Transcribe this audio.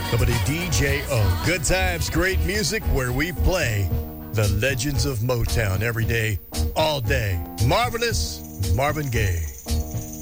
WDJO. Good times, great music, where we play the legends of Motown every day, all day. Marvelous Marvin Gaye.